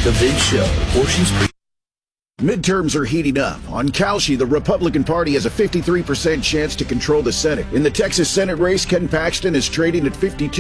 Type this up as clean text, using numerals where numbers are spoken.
The Big Show, Portions Pre. Midterms are heating up. On Kalshi, the Republican Party has a 53% chance to control the Senate. In the Texas Senate race, Ken Paxton is trading at 52.